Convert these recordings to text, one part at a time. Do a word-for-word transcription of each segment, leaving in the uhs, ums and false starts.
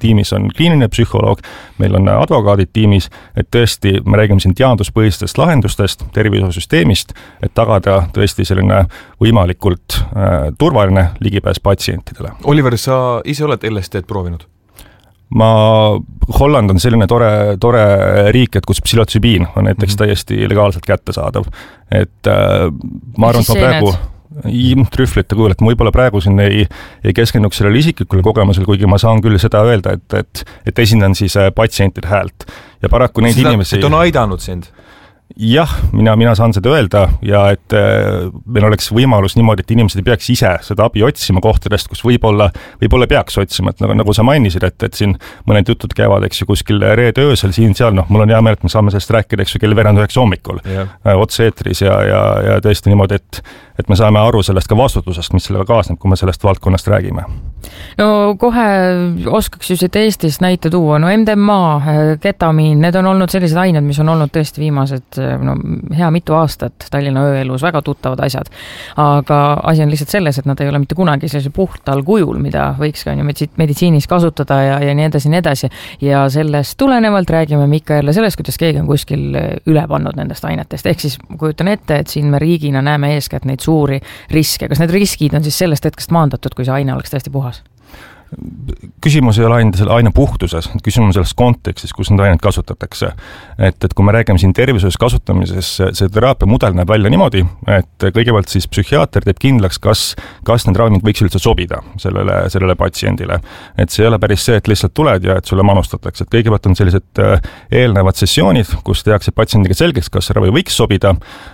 tiimis on kliiniline psühholoog, meil on advokaadid tiimis, et tõesti me räägime siin teaduspõhistest lahendustest, tervishoiusüsteemist, et tagada tõesti selline võimalikult äh, turvaline ligipääs patsientidele. Oliver, sa ise oled L S D-d proovinud? Ma, Holland on selline tore, tore riik, et kus psühhotsübiin on näiteks mm-hmm. täiesti legaalselt kättesaadav. Et äh, ma arvan, et ma praegu trühvlite kujul, et ma võib-olla praegu siin ei, ei keskenduks sellele isiklikule kogemusele, kuigi ma saan küll seda öelda, et, et, et esindan siis patsientide häält. Ja paraku neid seda, inimesi... Et on aidanud sind? Jah, mina, mina saan seda öelda ja et äh, meil oleks võimalus niimoodi, et inimesed ei peaks ise seda abi otsima kohtadest, kus võib-olla, võib-olla peaks otsima, et nagu, nagu sa mainisid, et, et siin mõned jutud käivad, eks ju, kuskil reede öösel siin seal, noh, mul on hea meel, et me saame sellest rääkida, eks ju, kell veerand üheksa hommikul yeah. otse eetris ja, ja, ja tõesti niimoodi, et, et me saame aru sellest ka vastutusest, mis sellega kaasneb, kui me sellest valdkonnast räägime. No kohe oskaks ju siit Eestis näite tuua, no M D M A, ketamiin, need on olnud sellised ained, mis on olnud tõesti viimased no, hea mitu aastat Tallinna ööelus, väga tuttavad asjad. Aga asi on lihtsalt selles, et nad ei ole mitte kunagi sellise puhtal kujul, mida võiks ka meditsiinis kasutada ja, ja nii edasi, nii edasi. Ja sellest tulenevalt räägime me ikka jälle sellest, kuidas keegi on kuskil üle pannud nendest ainetest. Ehk siis kujutan ette, et siin me riigina näeme eeskätt neid suuri riske. Kas need riskid on siis sellest hetkest maandatud, kui see aine oleks tõesti puhas? Küsimus ei ole ainult selle aine puhtuses, küsimus on selles kontekstis, kus need ained kasutatakse. Et, et kui me räägime siin tervishoius kasutamises, see teraapia mudel näeb välja niimoodi, et kõigepealt siis psühhiaater teeb kindlaks, kas, kas need ravimid võiks üldse sobida sellele, sellele patsiendile. Et see ei ole päris see, et lihtsalt tuled ja et sulle manustatakse. Et kõigepealt on sellised eelnevad sessioonid, kus tehakse patsiendiga selgeks, kas see ravi võiks sobida,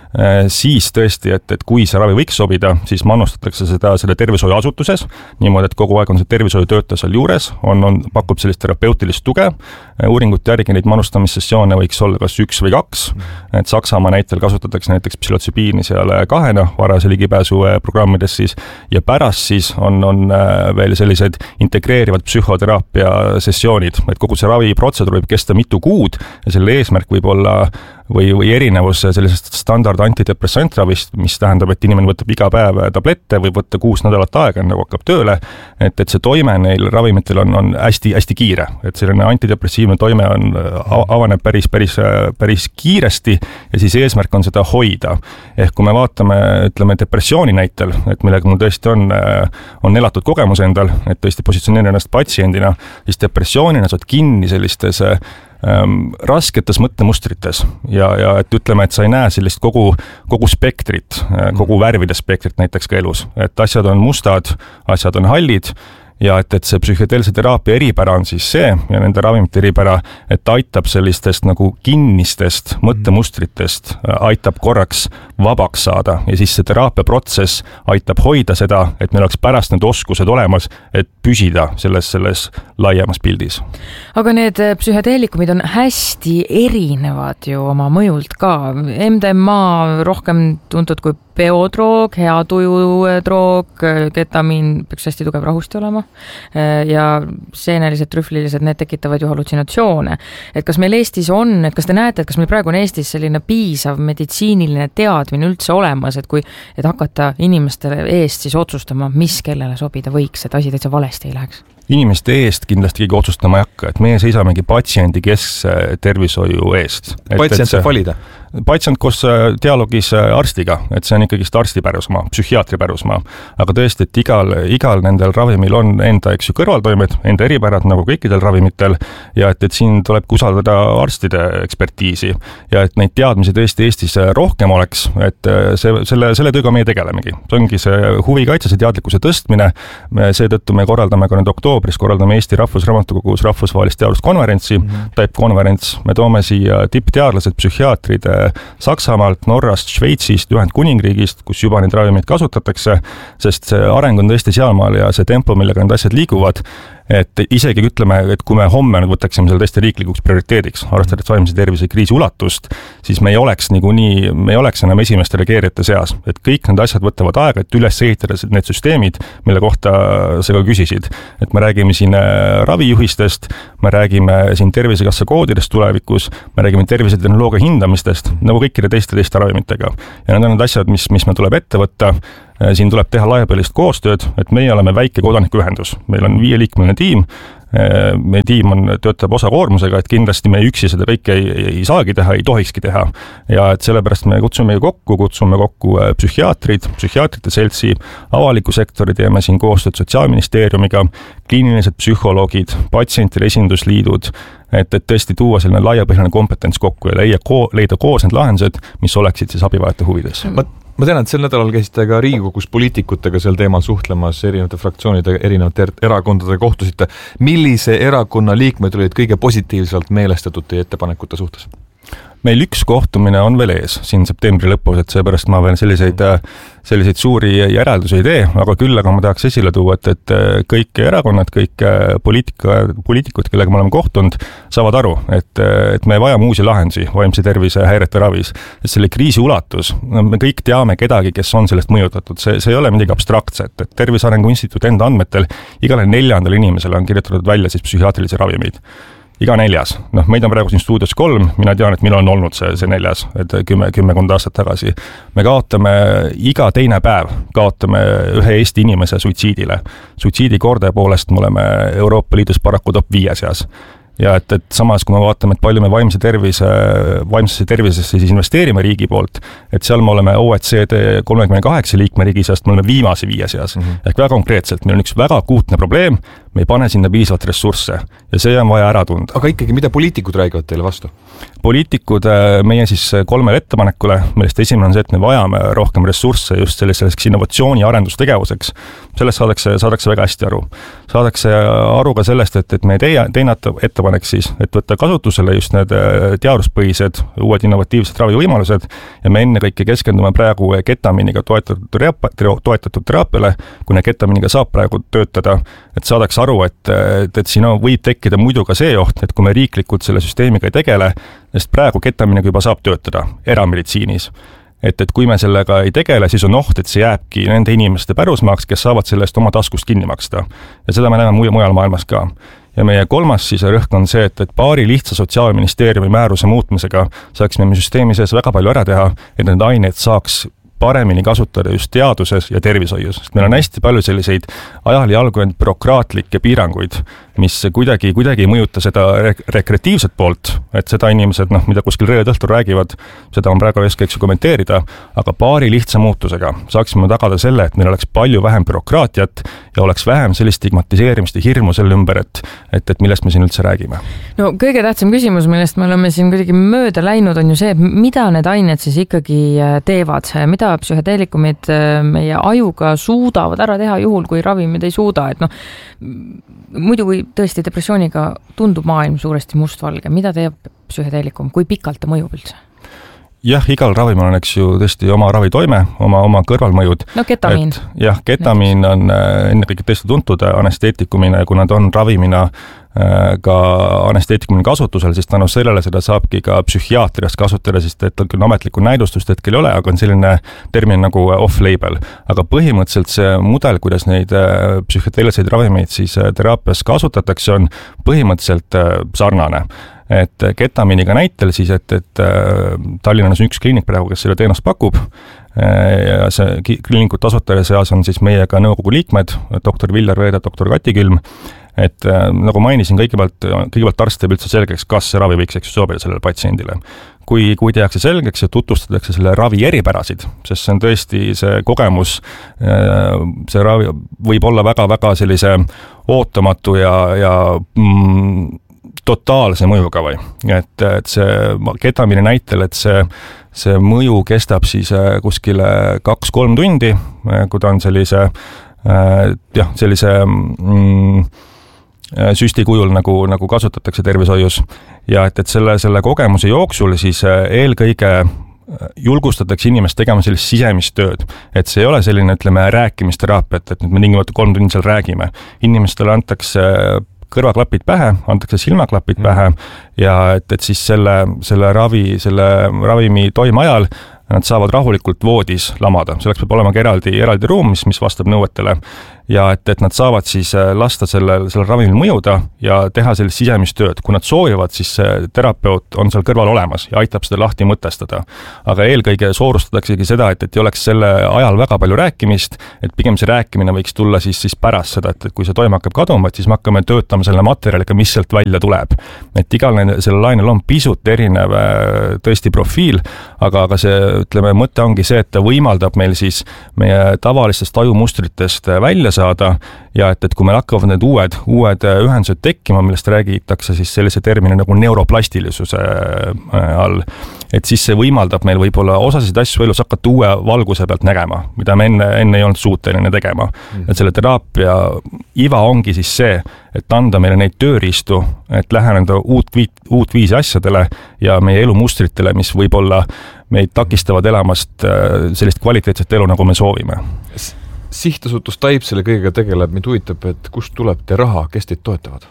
siis tõesti, et, et kui see ravi võiks sobida, siis manustatakse seda selle tervishoiuasutuses, niimoodi, et kogu aeg on see tervishoiutöötaja seal juures, on, on, pakub sellist terapeutilist tuge, uuringut järgi neid manustamissessioone võiks olla kas üks või kaks, et Saksamaa näitel kasutatakse näiteks psühhotsübiini seal kahena varase ligipääsu programmides siis, ja pärast siis on, on veel sellised integreerivad psühhoteraapia sessioonid, et kogu see raviprotseduur võib kesta mitu kuud ja selle eesmärk võib olla või, või erinevus sellisest standard antidepressantravist, mis tähendab, et inimene võtab iga päev tablette või võtta kuus nädalat aega, nagu hakkab tööle, et, et see toime neil ravimitel on, on hästi, hästi kiire, et selline antidepressiivne toime on, avaneb päris, päris, päris kiiresti ja siis eesmärk on seda hoida. Ehk kui me vaatame, ütleme, depressiooni näitel, et millega mul tõesti on, on elatud kogemus endal, et tõesti positsioneerin ennast patsiendina, siis depressioonina saad kinni sellistes Ähm, rasketes mõttemustrites ja, ja et ütleme, et sa ei näe sellist kogu, kogu spektrit, kogu värvide spektrit näiteks ka elus, et asjad on mustad, asjad on hallid ja et, et see psühhedeelse teraapia eripära on siis see ja nende ravimite eripära, et aitab sellistest nagu kinnistest mõttemustritest, aitab korraks vabaks saada ja siis see teraapia protsess aitab hoida seda, et meil oleks pärast need oskused olemas, et püsida selles, selles laiemas pildis. Aga need psühhedeelikumid on hästi erinevad ju oma mõjult ka. M D M A rohkem tuntud kui peodroog, hea tujudroog, ketamiin peaks hästi tugev rahusti olema ja seenelised, trühvlilised, need tekitavad ju hallutsinatsioone. Et kas meil Eestis on, et kas te näete, et kas meil praegu on Eestis selline piisav meditsiiniline teadmine üldse olemas, et kui et hakata inimestele eest siis otsustama, mis kellele sobida võiks, et asi täitsa valesti ei läheks? Inimeste eest kindlasti keegi otsustama ei hakka, et meie seisamegi patsiendi keskse tervishoiu eest. Patsient saab valida? Patsient koos dialoogis arstiga, et see on ikkagist arsti pärusmaa, psühhiaatri pärusmaa. Aga tõesti, et igal, igal nendel ravimil on enda eks ju kõrvaltoimed, enda eripärad nagu kõikidel ravimitel ja et, et siin tuleb usaldada arstide ekspertiisi ja et neid teadmisi tõesti Eestis rohkem oleks, et see, selle, selle tööga meie tegelemegi. See ongi see huvikaitse, see teadlikkuse tõstmine, seetõttu me korraldame ka nüüd oktoobris, korraldame Eesti Rahvusraamatukogus rahvusvahelist teaduskonverentsi, mm-hmm. TAIP-konverents, me toome siia tippteadlased, psühhiaatrid Saksamaalt, Norrast, Šveitsist, Ühendkuningriigist, kus juba neid ravimeid kasutatakse, sest see areng on tõesti sealmaal ja see tempo, millega need asjad liiguvad, et isegi ütleme, et kui me homme nüüd võtaksime selle tõesti riiklikuks prioriteediks, arvestades vaimse tervise kriisi ulatust, siis me ei oleks nagu nii, me ei oleks enam esimeste reageerijate seas, et kõik need asjad võtavad aega, et üles ehitada need süsteemid, mille kohta sa ka küsisid. Et me räägime siin ravijuhistest, me räägime siin tervisekassa koodidest tulevikus, me räägime tervisetehnoloogia hindamistest, nagu kõikide teiste teiste ravimitega. Ja need on need asjad, mis, mis me tuleb ette võtta. Siin tuleb teha laiapõhjalist koostööd, et meie oleme väike kodanikuühendus. Meil on viieliikmeline tiim, meie tiim on, töötab osakoormusega, et kindlasti me üksi seda kõike ei, ei saagi teha, ei tohikski teha. Ja et sellepärast me kutsume kokku, kutsume kokku psühhiaatrid, psühhiaatrite seltsi, avaliku sektori, teeme siin koostööd Sotsiaalministeeriumiga, kliinilised psühholoogid, patsientide esindusliidud, et, et tõesti tuua selline laiapõhjaline kompetents kokku ja leida, leida koos need lahendused, mis oleksid siis abivajate huvides. Ma Ma tean, et sel nädalal käisite ka Riigikogus poliitikutega sel teemal suhtlemas, erinevate fraktsioonide, erinevate erakondadega kohtusite. Millise erakonna liikmed olid kõige positiivselt meelestatud teie ettepanekute suhtes? Meil üks kohtumine on veel ees siin septembri lõpus, et seepärast ma veel selliseid, selliseid suuri järeldusi ei tee, aga küll aga ma tahaks esile tuua, et, et kõik erakonnad, kõik poliitika, poliitikud, kellega me oleme kohtunud, saavad aru, et, et me vajame uusi lahendusi vaimse tervise häirete ravis. Et selle kriisi ulatus, me kõik teame kedagi, kes on sellest mõjutatud, see, see ei ole midagi abstraktset, et Tervise Arengu Instituut enda andmetel igale neljandal inimesele on kirjutatud välja siis psühhiaatrilisi ravimeid. Iga neljas. Noh, meid on praegu siin stuudios kolm, mina tean, et millal on olnud see, see neljas, et kümme, kümmekond aastat tagasi. Me kaotame iga teine päev, kaotame ühe Eesti inimese suitsiidile. Suitsiidi kordaja poolest me oleme Euroopa Liidus paraku top viie seas. Ja et, et samas, kui me vaatame, et palju me vaimse tervise, vaimsesse tervisesse siis investeerime riigi poolt, et seal me oleme O E C D kolmekümne kaheksa liikme riigi seast, me oleme viimase viie seas. Mm-hmm. Ehk väga konkreetselt, meil on üks väga akuutne probleem, me ei pane sinna piisavalt ressursse ja see on vaja ära tunda. Aga ikkagi, mida poliitikud räägivad teile vastu? Poliitikud meie siis kolmele ettepanekule, millest esimene on see, et me vajame rohkem ressursse just selliseks innovatsiooni arendustegevuseks. Sellest saadakse, saadakse väga hästi aru. Saadakse aru ka sellest, et, et me teie, teine ettepanek siis, et võtta kasutusele just need teaduspõhised, uued innovatiivsed ravivõimalused ja me enne kõike keskendume praegu ketamiiniga toetatud, toetatud teraapiale, kui ne ketamiiniga saab praegu töötada, et saadaks aru, et, et, et siin on, võib tekkida muidu ka see oht, et kui me riiklikult selle süsteemiga ei tegele, sest praegu ketamiiniga juba saab töötada erameditsiinis. Et, et kui me sellega ei tegele, siis on oht, et see jääbki nende inimeste pärusmaaks, kes saavad sellest oma taskust kinni maksta. Ja seda me näeme mujal maailmas ka. Ja meie kolmas siis rõhk on see, et, et paari lihtsa Sotsiaalministeeriumi määruse muutmisega saaksime me süsteemi sees väga palju ära teha, et need aineid saaks paremini kasutada just teaduses ja tervishoius. Sest meil on hästi palju selliseid ajal jalgunud bürokraatlikke piiranguid, mis kuidagi, kuidagi ei mõjuta seda re- rekreatiivset poolt, et seda inimesed, noh, mida kuskil reede õhtul räägivad, seda on praegu eeskäiks kommenteerida, aga paari lihtsa muutusega saaksime tagada selle, et meil oleks palju vähem bürokraatiat ja oleks vähem sellist stigmatiseerimist ja hirmu selle ümber, et, et, et millest me siin üldse räägime. No kõige tähtsam küsimus, millest me oleme siin kuidagi mööda läinud, on ju see, mida need ained siis ikkagi teevad, mida psühhedeelikumid meie ajuga suudavad ära teha juhul, kui ravimid ei suuda, et noh, muidu kui tõesti depressiooniga tundub maailm suuresti mustvalge, mida teeb psühhedeelikum, kui pikalt ta mõjub üldse? Jah, igal ravimil on, eks ju, tõesti oma ravitoime, oma, oma kõrvalmõjud. No ketamiin. Et, jah, ketamiin on ennekõike tõesti tuntud anesteetikumine, kuna ta on ravimina ka anesteetikumine kasutusel, siis tänu sellele seda saabki ka psühhiaatriast kasutada, sest et küll ametlikku näidustust hetkel ei ole, aga on selline termin nagu off-label. Aga põhimõtteliselt see mudel, kuidas neid psühhedeelseid ravimeid siis teraapias kasutatakse, on põhimõtteliselt sarnane. Et ketamiiniga näitel siis, et, et Tallinnas on üks kliinik praegu, kes selle teenust pakub ja see kliinikut asutaja seas on siis meiega nõukogu liikmed, doktor Viljar Veeda, doktor Kati Külm, et nagu mainisin, kõigepealt, kõigepealt arst teeb üldse selgeks, kas see ravi võiks sobida sellele patsiendile. Kui, kui tehakse selgeks ja tutvustatakse selle ravi eripärasid, sest see on tõesti see kogemus, see ravi võib olla väga-väga sellise ootamatu ja, ja mm, totaalse mõjuga või, et, et see ketamiini näitel, et see, see mõju kestab siis kuskile kaks-kolm tundi, kui ta on sellise, jah, sellise mm, süsti kujul, nagu, nagu kasutatakse tervishoius ja et, et selle, selle kogemuse jooksul siis eelkõige julgustatakse inimest tegema sellist sisemist tööd, et see ei ole selline, ütleme, rääkimisteraapiat, et nüüd me tingimata kolm tundi seal räägime. Inimestele antakse kõrvaklapid pähe, antakse silmaklapid mm. pähe ja et, et siis selle, selle ravi, selle ravimi toime ajal nad saavad rahulikult voodis lamada. Selleks peab olema ka eraldi, eraldi ruum, mis, mis vastab nõuetele ja et, et nad saavad siis lasta sellel, sellel ravimil mõjuda ja teha sellist sisemistööd. Kui nad soovivad, siis see terapeut on seal kõrval olemas ja aitab seda lahti mõtestada. Aga eelkõige soorustataksegi seda, et, et ei oleks selle ajal väga palju rääkimist, et pigem see rääkimine võiks tulla siis, siis pärast seda, et, et kui see toime hakkab kaduma, et siis me hakkame töötama selle materjaliga, mis sealt välja tuleb. Et igal selle lainel on pisut erinev tõesti profiil, aga, aga see, ütleme, mõte ongi see, et ta võimaldab meil siis meie tavalistest ajumustritest välja saada ja et, et kui meil hakkavad need uued, uued ühendused tekkima, millest räägitakse siis sellise termini nagu neuroplastilisuse all, et siis see võimaldab meil võib-olla osasid asju elus hakata uue valguse pealt nägema, mida me enne, enne ei olnud suuteline tegema. Mm. Et selle teraapia iva ongi siis see, et anda meile neid tööriistu, et läheneda uut, uut viisi asjadele ja meie elumustritele, mis võib-olla meid takistavad elamast sellist kvaliteetset elu, nagu me soovime. Sihtasutus Taip selle kõigega tegeleb, mind huvitab, et kust tuleb te raha, kes teid toetavad?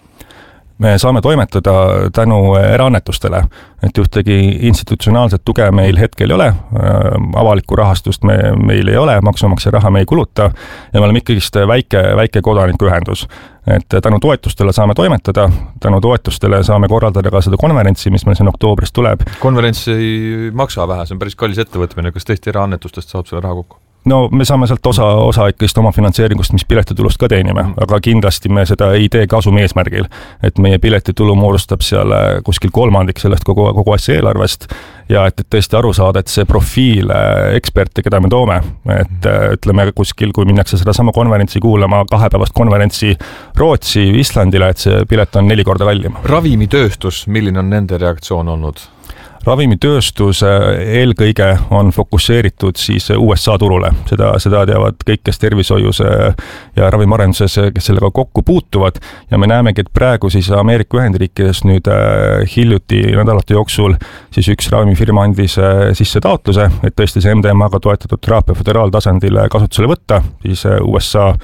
Me saame toimetada tänu eraannetustele, et ühtegi institutsionaalset tuge meil hetkel ei ole, avalikku rahastust me, meil ei ole, maksumaksja raha me ei kuluta ja me oleme ikkagist väike, väike kodanikuühendus. Et tänu toetustele saame toimetada, tänu toetustele saame korraldada ka seda konverentsi, mis meil siin oktoobris tuleb. Konverents ei maksa vähe, see on päris kallis ettevõtmine, kas tõesti eraannetustest saab selle raha kokku? No me saame sealt osa, osa ikkast oma finantseeringust, mis piletitulust ka teenime, aga kindlasti me seda ei tee kasumi eesmärgil, et meie piletitulu moodustab seal kuskil kolmandik sellest kogu, kogu asja eelarvest ja et, et tõesti aru saada, et see profiil eksperte, keda me toome, et ütleme kuskil, kui minnakse seda sama konverentsi kuulama, kahepäevast konverentsi Rootsi, Islandile, et see pilet on neli korda kallim. Ravimitööstus, milline on nende reaktsioon olnud? Ravimitööstus eelkõige on fokusseeritud siis U S A turule. Seda, seda teavad kõik, kes tervishoius ja ravimiarenduses, kes sellega kokku puutuvad ja me näemegi, et praegu siis Ameerika Ühendriikides nüüd hiljuti nädalate jooksul siis üks ravimifirma andis sisse taotluse, et tõesti see M D M A-ga toetatud teraapia föderaaltasandil kasutusele võtta, siis U S A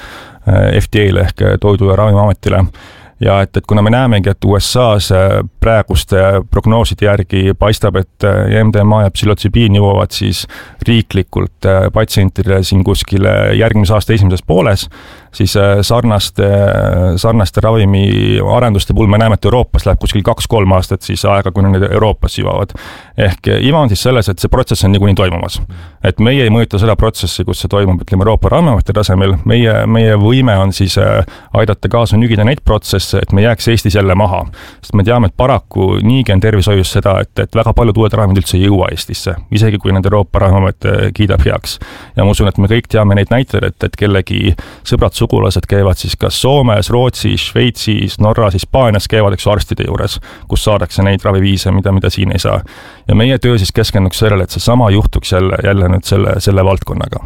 F D A-le ehk Toidu- ja Ravimiametile. Ja et, et kuna me näemegi, et U S A-s praeguste prognooside järgi paistab, et M D M A ja psühhotsübiin jõuavad siis riiklikult patsientidele siin kuskile järgmise aasta esimeses pooles, siis sarnaste, sarnaste ravimi arenduste puhul me näeme, et Euroopas läheb kuskil kaks-kolm aastat siis aega, kui need Euroopas jõuavad. Ehk iva on siis selles, et see protsess on niikuinii toimumas. Et meie ei mõjuta seda protsessi, kus see toimub, ütleme Euroopa Ravimiameti tasemel. Meie, meie võime on siis aidata kaasa nügida neid protsesse, et me jääks Eestis jälle maha. Sest me teame, et paraku niigi on tervishoius seda, et, et väga palju uued ravimid üldse ei jõua Eestisse, isegi kui need Euroopa Ravimiamet kiidab heaks. Ja ma usun, et me kõik teame neid näiteid, et, et kellegi sõbrad sugulased käivad siis kas Soomes, Rootsis, Šveitsis, Norras, Hispaanias käivad eks arstide juures, kus saadakse neid raviviise, mida, mida siin ei saa. Ja meie töö siis keskenduks sellele, et see sama juhtuks jälle, jälle nüüd selle, selle valdkonnaga.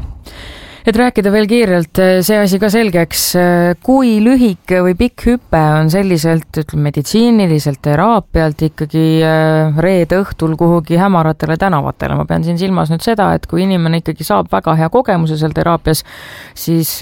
Et rääkida veel kiirelt see asi ka selgeks, kui lühike või pikk hüpe on selliselt, ütleme, meditsiiniliselt teraapialt ikkagi reede õhtul kuhugi hämaratele tänavatele. Ma pean siin silmas nüüd seda, et kui inimene ikkagi saab väga hea kogemuse seal teraapias, siis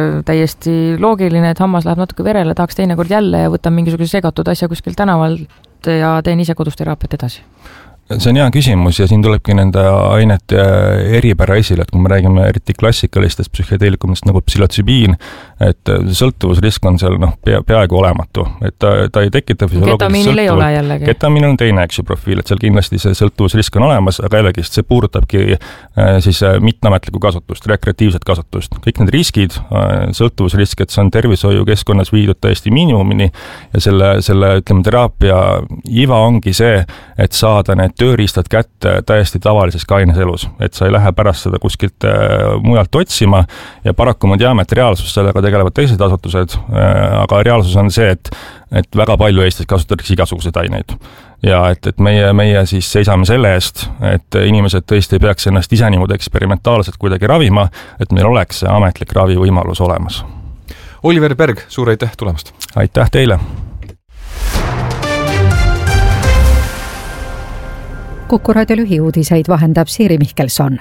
täiesti loogiline, et hammas läheb natuke verele, tahaks teinekord jälle ja võtan mingisuguse segatud asja kuskil tänavalt ja teen ise kodus teraapiat edasi. See on hea küsimus ja siin tulebki nende ainete eripära esile, et kui me räägime eriti klassikalistest psühhedeelikumist nagu psühhotsübiin, et sõltuvusrisk on seal noh, pea, peaaegu olematu, et ta, ta ei tekita ketamiinil ei ole jällegi. Ketamiinil on teine eks ju profiil, et seal kindlasti see sõltuvusrisk on olemas, aga jällegi see puudutabki siis mitteametlikku kasutust, rekreatiivset kasutust. Kõik need riskid, sõltuvusrisk, et see on tervishoiukeskkonnas viidud täiesti miinimumini ja selle, selle ütleme, teraapia iva ongi see, et saada need tööriistad kätte täiesti tavalises kaines elus, et sa ei lähe pärast seda kuskilt mujalt otsima ja paraku me teame, et reaalsus sellega tegelevad teised asutused, aga reaalsus on see, et, et väga palju Eestis kasutatakse igasuguseid aineid. Ja et, et meie, meie siis seisame selle eest, et inimesed tõesti ei peaks ennast ise niimoodi eksperimentaalselt kuidagi ravima, et meil oleks see ametlik ravivõimalus olemas. Oliver Berg, suur aitäh tulemast! Aitäh teile! Kuku raadio lühiuudiseid vahendab Siiri Mihkelson.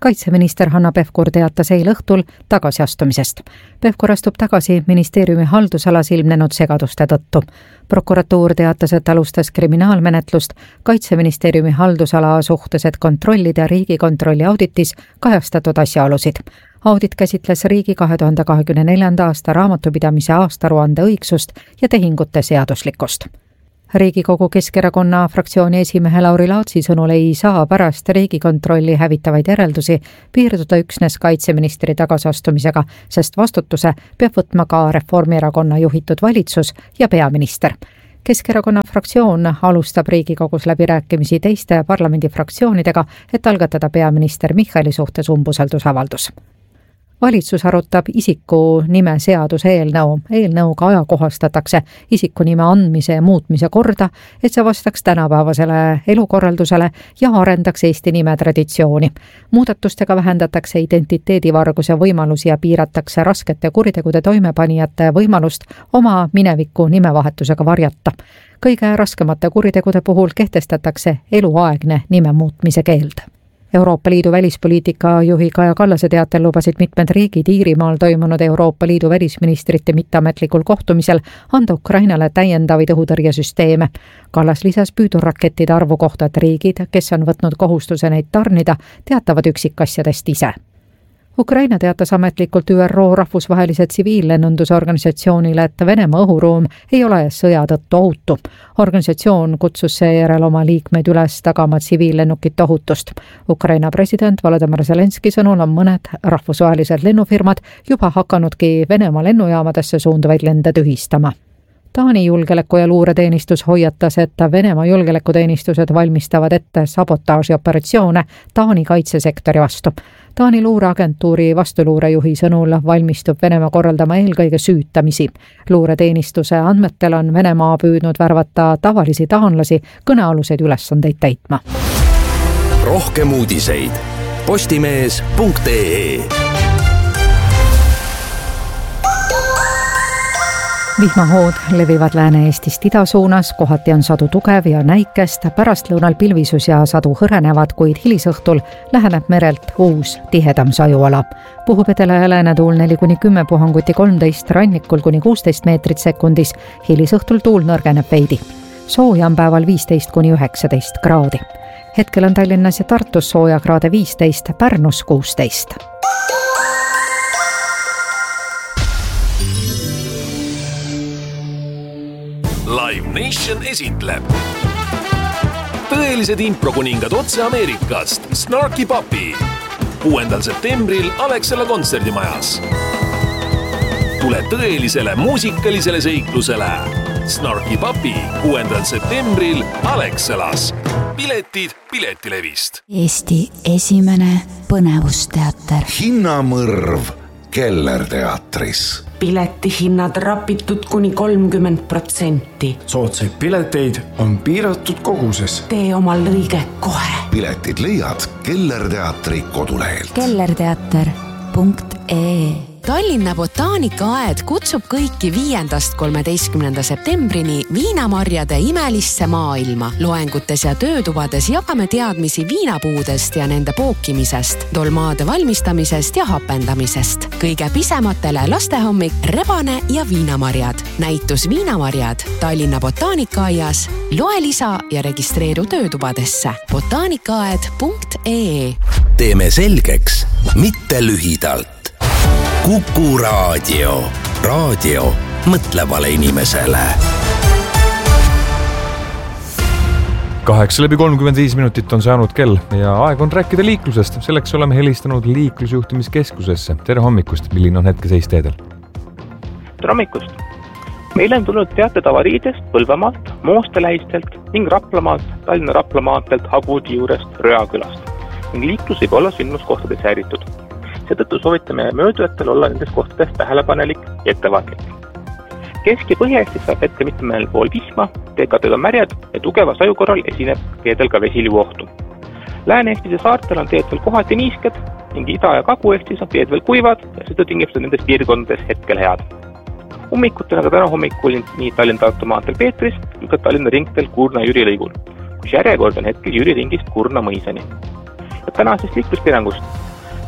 kaitseminister Hanna Pevkur teatas eile õhtul tagasiastumisest. Pevkur astub tagasi ministeeriumi haldusalas ilmnenud segaduste tõttu. Prokuratuur teatas, et alustas kriminaalmenetlust Kaitseministeeriumi haldusala suhtes, et kontrollida Riigikontrolli auditis kajastatud asjaolusid. Audit käsitles riigi kahe tuhande kahekümne neljanda aasta raamatupidamise aastaruande õigsust ja tehingute seaduslikkust. Riigikogu Keskerakonna fraktsiooni esimehe Lauri Laatsi sõnul ei saa pärast Riigikontrolli hävitavaid järeldusi piirduda üksnes kaitseministri tagasiastumisega, sest vastutuse peab võtma ka Reformierakonna juhitud valitsus ja peaminister. Keskerakonna fraktsioon alustab Riigikogus läbirääkimisi teiste parlamendifraktsioonidega, et algatada peaminister Michali suhtes umbusaldusavaldus. Valitsus arutab isiku nime seaduse eelnõu. Eelnõuga ajakohastatakse isiku nime andmise ja muutmise korda, et see vastaks tänapäevasele elukorraldusele ja arendaks Eesti nime traditsiooni. Muudatustega vähendatakse identiteedivarguse võimalusi ja piiratakse raskete kuritegude toimepanijate võimalust oma mineviku nimevahetusega varjata. Kõige raskemate kuritegude puhul kehtestatakse eluaegne nime muutmise keeld. Euroopa Liidu välispoliitika juhi Kaja Kallase teatel lubasid mitmed riigid Iirimaal toimunud Euroopa Liidu välisministrite mitteametlikul kohtumisel anda Ukrainale täiendavaid õhutõrjesüsteeme. Kallas lisas püüdurakettide arvu kohta, et riigid, kes on võtnud kohustuse neid tarnida, teatavad üksikasjadest ise. Ukraina teatas ametlikult Ü R O rahvusvahelise tsiviillennunduse organisatsioonile, et Venemaa õhuruum ei ole sõja tõttu ohutu. Organisatsioon kutsus seejärel oma liikmeid üles tagama tsiviillennukite ohutust. Ukraina president Volodõmõr Zelenski sõnul on mõned rahvusvahelised lennufirmad juba hakanudki Venemaa lennujaamadesse suunduvaid lende tühistama. Taani julgeoleku- ja luureteenistus hoiatas, et Venemaa julgeolekuteenistused valmistavad ette sabotaažioperatsioone Taani kaitsesektori vastu. Taani luureagentuuri vastuluurejuhi sõnul valmistub Venemaa korraldama eelkõige süütamisi. Luureteenistuse andmetel on Venemaa püüdnud värvata tavalisi taanlasi kõnealuseid ülesandeid täitma. Rohkem uudiseid postimees punkt ee. Vihmahood levivad Lääne-Eestist ida suunas, kohati on sadu tugev ja näikest, pärastlõunal pilvisus ja sadu hõrenevad, kuid hilisõhtul läheneb merelt uus tihedam sajuala. Puhub edela ja läänetuul neli kuni kümme puhanguti kolmteist, rannikul kuni kuusteist meetrit sekundis, hilisõhtul tuul nõrgeneb veidi. Sooja on päeval viisteist kuni üheksateist kraadi. Hetkel on Tallinnas ja Tartus sooja kraade viisteist, Pärnus kuusteist. Live Nation esitleb tõelised improkuningad otse Ameerikast, Snarky Puppy. kuuendal septembril Alexela kontserdimajas. Tule tõelisele muusikalisele seiklusele. Snarky Puppy kuuendal septembril Alexelas. Piletid Piletilevist. Eesti esimene põnevusteater. Hinnamõrv Kellerteatris. Piletihinnad rapitud kuni kolmkümmend protsenti. Soodsaid pileteid on piiratud koguses. Tee omal lõige kohe. Piletid leiad Kellerteatri kodulehelt. kellerteater punkt ee. Tallinna botaanikaaed kutsub kõiki viiendast kolmeteistkümnenda septembrini viinamarjade imelisse maailma. Loengutes ja töötubades jagame teadmisi viinapuudest ja nende pookimisest, dolmaade valmistamisest ja hapendamisest. Kõige pisematele lastehommik, rebane ja viinamarjad. Näitus Viinamarjad Tallinna botaanikaaias. Loe lisa ja registreeru töötubadesse. botaanikaaed punkt ee. Teeme selgeks, mitte lühidalt. Kuku raadio. Raadio mõtlevale inimesele. Kaheksa läbi kolmkümmend viis minutit on saanud kell ja aeg on rääkida liiklusest. Selleks oleme helistanud liiklusjuhtimiskeskusesse. Tere hommikust, milline on hetkeseis teedel? Tere hommikust. Meile on tulnud teated avariidest Põlvamaalt, Mooste lähistelt ning Raplamaalt, Tallinna Raplamaantelt, Hagudi juurest, Röakülast. Ning liiklus võib olla sündmuskohtades häiritud. Seetõttu soovitame möödujatel olla nendes kohtades tähelepanelik ja ettevaatlik. Kesk- ja Põhja-Eestis saab hetke mitmel pool vihma, teekadel on märjad ja tugeva saju korral esineb teedel ka vesiliu ohtu. Lääne-Eestis ja saartel on teed veel kohati niisked ning Ida- ja Kagu-Eestis on teed veel kuivad ja seda tingimused nendes piirkondades hetkel head. Ummikutel aga täna hommikul nii Tallinna-Tartu maanteel Peetris kui ka Tallinna ringteel Kurna-Jüri lõigul, kus järjekord on hetkel Jüri ringist Kurna mõisani. Ja tänasest liikluspiirangust.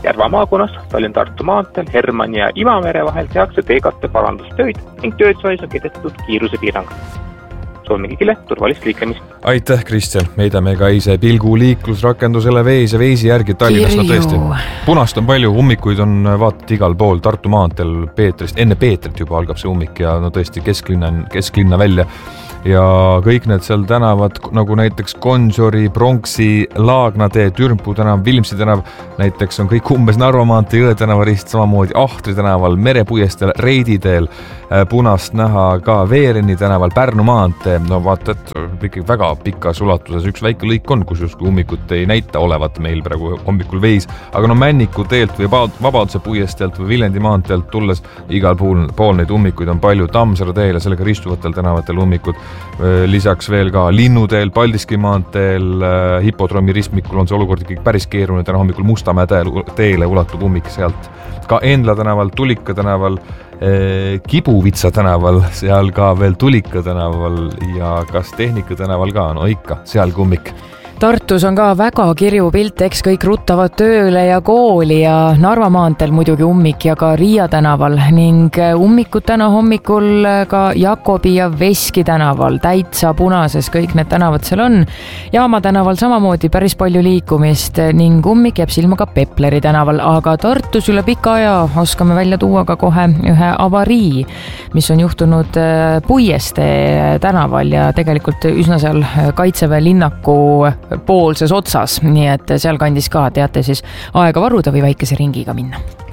Järva maakonnas Tallinn-Tartu maanteel Hermanni ja Imamere vahel tehakse teekatte parandustöid ning töötsvais on kehtestatud kiirusepiirang. Soovime kõigile turvalist liiklemist. Aitäh, Kristjan. Meidame ka ise pilgu liiklusrakendusele Vees ja Veisi järgi Tallinnas. No tõesti, punast on palju, ummikuid on vaatad igal pool Tartu maanteel Peetrist. Enne Peetrit juba algab see ummik ja no tõesti kesklinna, kesklinna välja. Ja kõik need seal tänavad, nagu näiteks Gonsiori, Pronksi, Laagnatee, Türmpuu tänav, Vilmsi tänav, näiteks on kõik umbes Narva maantee, Jõe tänavarist, samamoodi Ahtri tänaval, Merepuiesteel, Reiditeel, punast näha ka Veereni tänaval, Pärnu maantee, no vaata, et ikkagi väga pikas ulatuses üks väike lõik on, kus justkui ummikut ei näita olevat meil praegu hommikul Veis, aga no Männiku teelt või Vabaduse puiesteelt või Viljandi maanteelt tulles igal pool, pool neid ummikuid on palju, Tammsaare teel ja sellega ristuvatel tänavatel ummikud. Lisaks veel ka Linnuteel, Paldiski maanteel, Hipodroomi ristmikul on see olukord ikkagi päris keeruline, täna hommikul Mustamäe teele ulatub ummik sealt. Ka Endla tänaval, Tulika tänaval, Kibuvitsa tänaval, seal ka veel Tulika tänaval ja kas Tehnika tänaval ka, no ikka, seal kummik. Tartus on ka väga kirju pilt, eks kõik ruttavad tööle ja kooli ja Narva maanteel muidugi ummik ja ka Riia tänaval ning ummikud täna hommikul ka Jakobi ja Veski tänaval, täitsa punases kõik need tänavad seal on. Jaama tänaval samamoodi päris palju liikumist ning ummik jääb silma ka Pepleri tänaval, aga Tartus üle pika aja oskame välja tuua ka kohe ühe avarii, mis on juhtunud Puieste tänaval ja tegelikult üsna seal Kaitseväe linnaku poolses otsas, nii et seal kandis ka teate siis aega varuda või väikese ringiga minna.